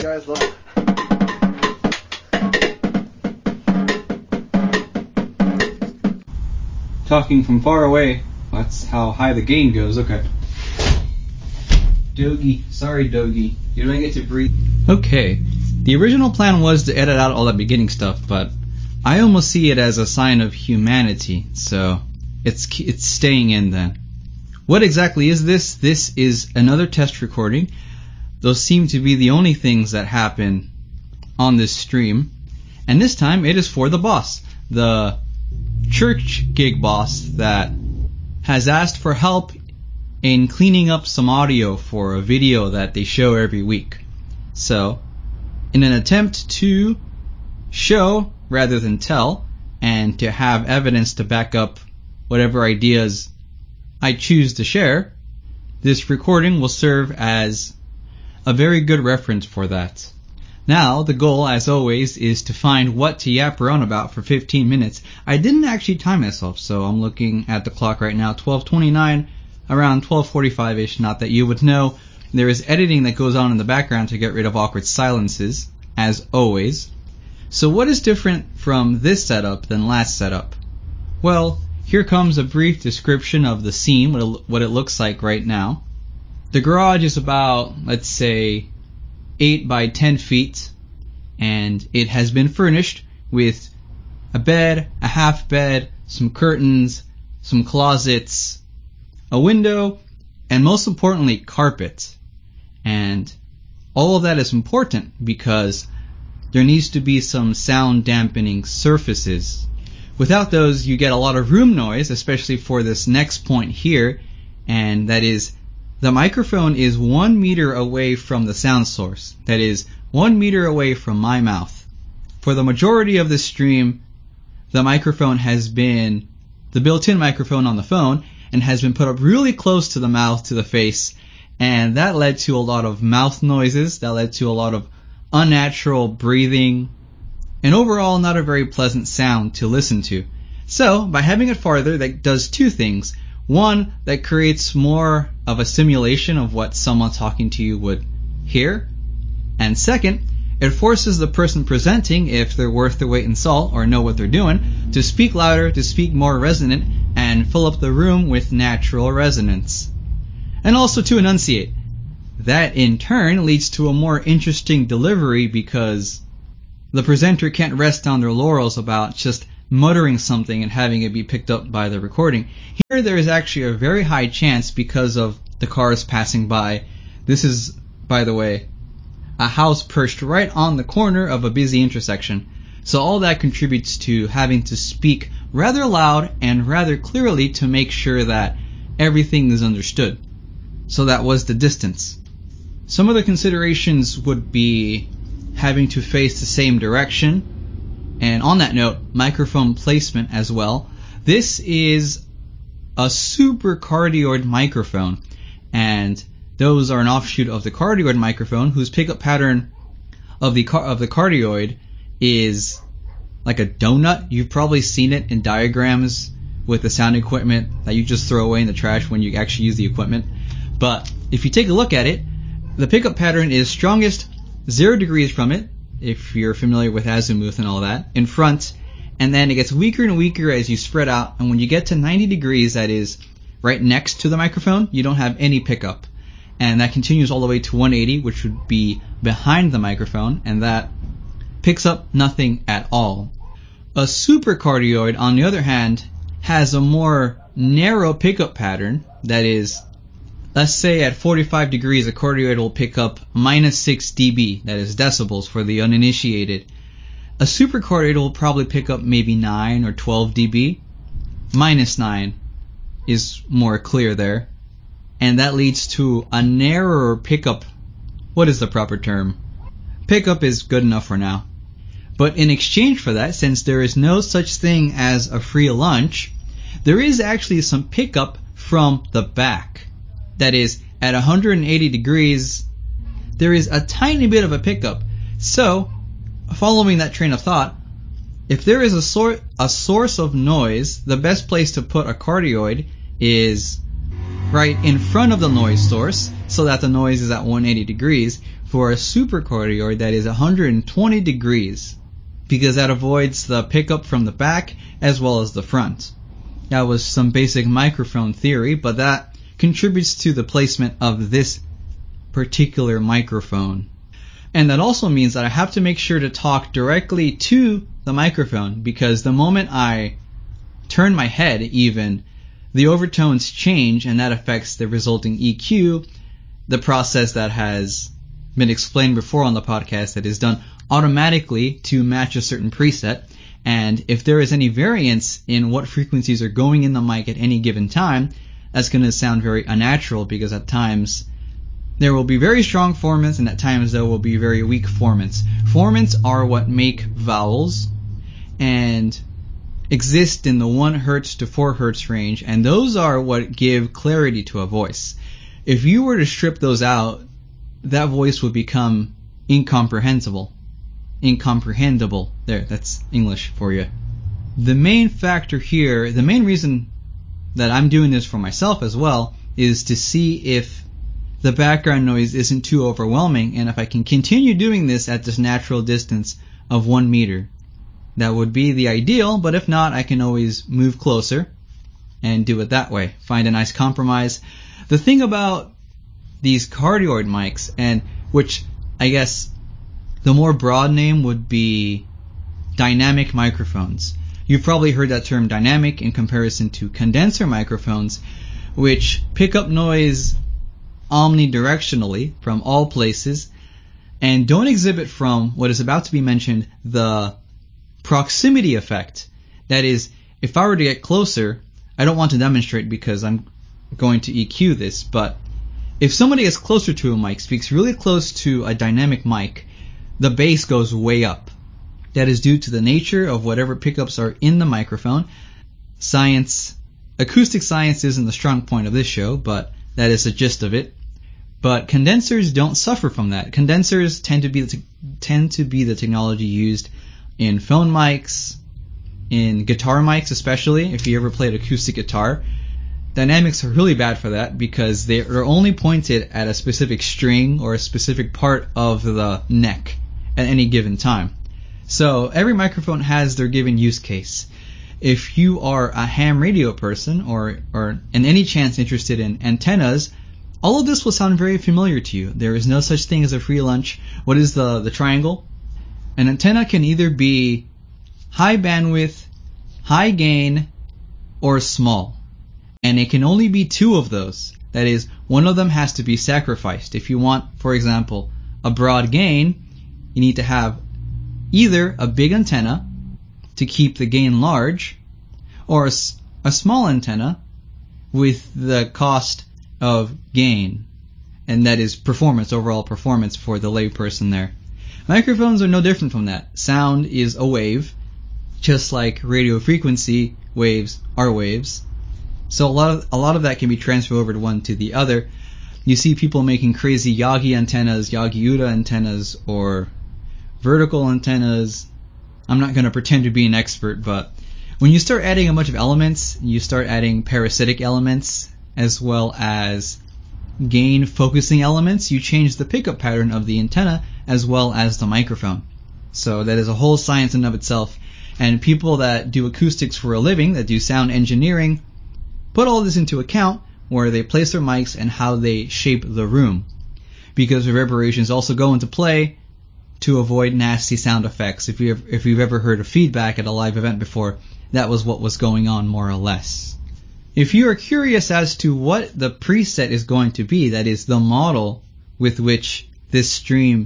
guys love it. Talking from far away. That's how high the gain goes. Okay. Dogie. Sorry, Dogie. You don't get to breathe. Okay. The original plan was to edit out all that beginning stuff, but I almost see it as a sign of humanity, so it's staying in then. What exactly is this? This is another test recording. Those seem to be the only things that happen on this stream. And this time it is for the boss, the church gig boss that has asked for help in cleaning up some audio for a video that they show every week. So, in an attempt to show rather than tell, and to have evidence to back up whatever ideas I choose to share, this recording will serve as a very good reference for that. Now, the goal, as always, is to find what to yap around about for 15 minutes. I didn't actually time myself, so I'm looking at the clock right now, 12:29, around 12:45-ish, not that you would know. There is editing that goes on in the background to get rid of awkward silences, as always. So what is different from this setup than last setup? Well, here comes a brief description of the scene, what it looks like right now. The garage is about, let's say, 8 by 10 feet, and it has been furnished with a bed, a half bed, some curtains, some closets, a window, and most importantly, carpet. And all of that is important because there needs to be some sound dampening surfaces. Without those, you get a lot of room noise, especially for this next point here, and that is the microphone is 1 meter away from the sound source. That is 1 meter away from my mouth. For the majority of this stream, the microphone has been the built-in microphone on the phone and has been put up really close to the mouth, to the face, and that led to a lot of mouth noises, that led to a lot of unnatural breathing, and overall not a very pleasant sound to listen to. So, by having it farther, that does two things. One, that creates more of a simulation of what someone talking to you would hear. And second, it forces the person presenting, if they're worth their weight in salt or know what they're doing, to speak louder, to speak more resonant, and fill up the room with natural resonance. And also to enunciate. That in turn leads to a more interesting delivery because the presenter can't rest on their laurels about just muttering something and having it be picked up by the recording. Here there is actually a very high chance because of the cars passing by. This is, by the way, a house perched right on the corner of a busy intersection. So all that contributes to having to speak rather loud and rather clearly to make sure that everything is understood. So that was the distance. Some of the considerations would be having to face the same direction. And on that note, microphone placement as well. This is a supercardioid microphone, and those are an offshoot of the cardioid microphone, whose pickup pattern of the cardioid is like a donut. You've probably seen it in diagrams with the sound equipment that you just throw away in the trash when you actually use the equipment. But if you take a look at it, the pickup pattern is strongest 0 degrees from it, if you're familiar with azimuth and all that, in front, and then it gets weaker and weaker as you spread out, and when you get to 90 degrees, that is right next to the microphone, you don't have any pickup. And that continues all the way to 180, which would be behind the microphone, and that picks up nothing at all. A supercardioid, on the other hand, has a more narrow pickup pattern, that is, let's say at 45 degrees, a cardioid will pick up minus 6 dB, that is decibels for the uninitiated. A supercardioid will probably pick up maybe 9 or 12 dB. Minus 9 is more clear there. And that leads to a narrower pickup. What is the proper term? Pickup is good enough for now. But in exchange for that, since there is no such thing as a free lunch, there is actually some pickup from the back. That is, at 180 degrees, there is a tiny bit of a pickup. So, following that train of thought, if there is a source of noise, the best place to put a cardioid is right in front of the noise source, so that the noise is at 180 degrees. for a supercardioid that is 120 degrees, because that avoids the pickup from the back as well as the front. That was some basic microphone theory, but that contributes to the placement of this particular microphone. And that also means that I have to make sure to talk directly to the microphone, because the moment I turn my head even, the overtones change, and that affects the resulting EQ, the process that has been explained before on the podcast that is done automatically to match a certain preset. And if there is any variance in what frequencies are going in the mic at any given time, that's going to sound very unnatural, because at times there will be very strong formants and at times there will be very weak formants. Formants are what make vowels and exist in the 1 Hz to 4 Hz range, and those are what give clarity to a voice. If you were to strip those out, that voice would become incomprehensible. There, that's English for you. The main factor here, the main reason that I'm doing this for myself as well, is to see if the background noise isn't too overwhelming, and if I can continue doing this at this natural distance of 1 meter. That would be the ideal, but if not, I can always move closer and do it that way. Find a nice compromise. The thing about these cardioid mics, and which I guess the more broad name would be dynamic microphones. You've probably heard that term dynamic in comparison to condenser microphones, which pick up noise omnidirectionally from all places and don't exhibit from what is about to be mentioned, the proximity effect. That is, if I were to get closer, I don't want to demonstrate because I'm going to EQ this, but if somebody gets closer to a mic, speaks really close to a dynamic mic, the bass goes way up. That is due to the nature of whatever pickups are in the microphone. Acoustic science isn't the strong point of this show, but that is the gist of it. But condensers don't suffer from that. Condensers tend to be the technology used in phone mics, in guitar mics especially. If you ever played acoustic guitar, dynamics are really bad for that because they are only pointed at a specific string or a specific part of the neck at any given time. So every microphone has their given use case. If you are a ham radio person or in any chance interested in antennas, all of this will sound very familiar to you. There is no such thing as a free lunch. What is the triangle? An antenna can either be high bandwidth, high gain, or small. And it can only be two of those. That is, one of them has to be sacrificed. If you want, for example, a broad gain, you need to have either a big antenna to keep the gain large, or a small antenna with the cost of gain. And that is performance, overall performance for the layperson there. Microphones are no different from that. Sound is a wave, just like radio frequency waves are waves. So a lot of that can be transferred over to one to the other. You see people making crazy Yagi antennas, Yagi-Uda antennas, or vertical antennas. I'm not going to pretend to be an expert, but when you start adding a bunch of elements, you start adding parasitic elements as well as gain focusing elements, you change the pickup pattern of the antenna as well as the microphone. So that is a whole science in and of itself. And people that do acoustics for a living, that do sound engineering, put all this into account where they place their mics and how they shape the room. Because reverberations also go into play to avoid nasty sound effects. If you've ever heard of feedback at a live event before, that was what was going on more or less. If you are curious as to what the preset is going to be, that is the model with which this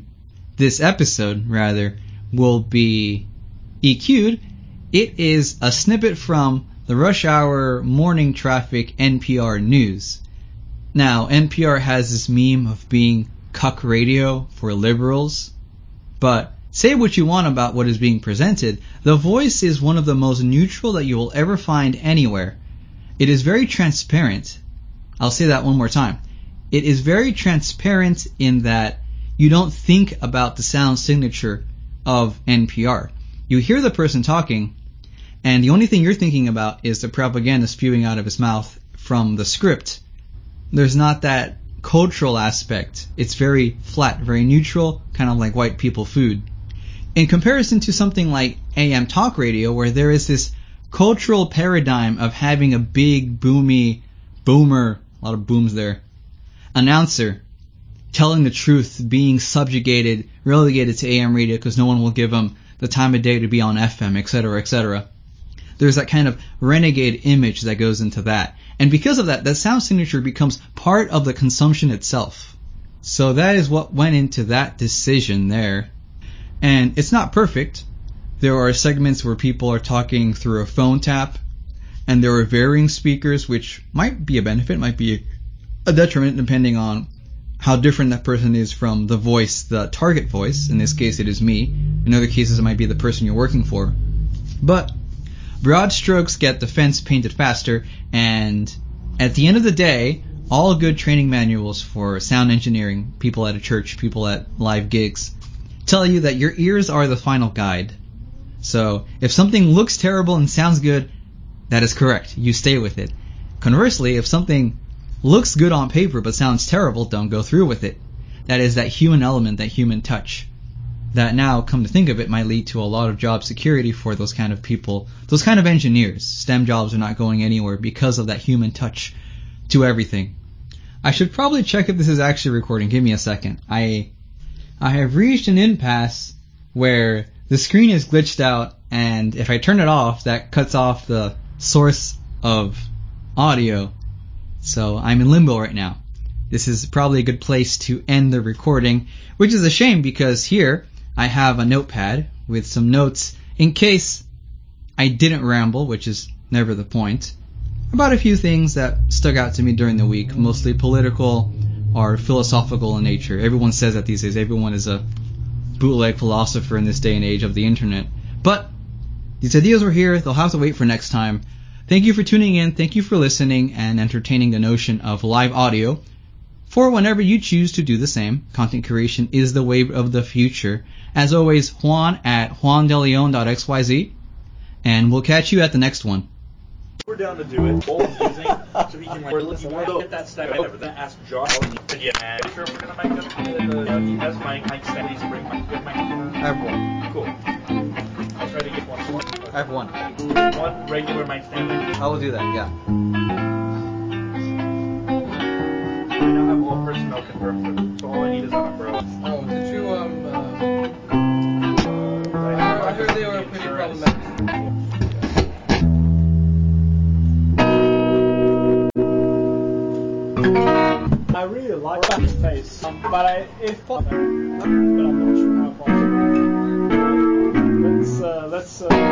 episode will be EQ'd, it is a snippet from the rush hour morning traffic NPR news. Now, NPR has this meme of being cuck radio for liberals, but say what you want about what is being presented, the voice is one of the most neutral that you will ever find anywhere. It is very transparent. I'll say that one more time. It is very transparent in that you don't think about the sound signature of NPR. You hear the person talking, and the only thing you're thinking about is the propaganda spewing out of his mouth from the script. There's not that cultural aspect. It's very flat, very neutral, kind of like white people food. In comparison to something like AM talk radio, where there is this cultural paradigm of having a big, boomer, a lot of booms there, announcer, telling the truth, being subjugated, relegated to AM radio because no one will give them the time of day to be on FM, etc., etc. There's that kind of renegade image that goes into that. And because of that, that sound signature becomes part of the consumption itself. So that is what went into that decision there. And it's not perfect. There are segments where people are talking through a phone tap, and there are varying speakers, which might be a benefit, might be a detriment, depending on how different that person is from the voice, the target voice. In this case, it is me. In other cases, it might be the person you're working for. But broad strokes get the fence painted faster, and at the end of the day, all good training manuals for sound engineering, people at a church, people at live gigs, tell you that your ears are the final guide. So if something looks terrible and sounds good, that is correct. You stay with it. Conversely, if something looks good on paper but sounds terrible, don't go through with it. That is that human element, that human touch. That now, come to think of it, might lead to a lot of job security for those kind of people, those kind of engineers. STEM jobs are not going anywhere because of that human touch to everything. I should probably check if this is actually recording. Give me a second. I have reached an impasse where the screen is glitched out, and if I turn it off, that cuts off the source of audio. So I'm in limbo right now. This is probably a good place to end the recording, which is a shame because here I have a notepad with some notes in case I didn't ramble, which is never the point, about a few things that stuck out to me during the week, mostly political or philosophical in nature. Everyone says that these days. Everyone is a bootleg philosopher in this day and age of the internet. But these ideas were here. They'll have to wait for next time. Thank you for tuning in. Thank you for listening and entertaining the notion of live audio. For whenever you choose to do the same, content creation is the wave of the future. As always, Juan at juandeleon.xyz, and we'll catch you at the next one. We're down to do it. All I'm using, so he can get that stack over. Then ask Josh. Yeah, man. Sure, we're gonna make him. He has mic stand. Please bring my good mic. I have one. Cool. I'll try to get one more. I have one. One regular mic stand. I will do that. Yeah. I now have all personnel confirmed, so all I need is an umbrella. Oh, did you, I heard they were pretty problematic. I really like his face, but if possible, but I'm not sure how possible. Let's